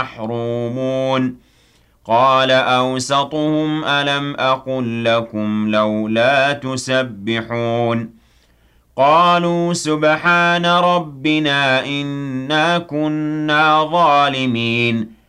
محرومون قال أوسطهم ألم أقل لكم لولا تسبحون قالوا سبحان ربنا إنا كنا ظالمين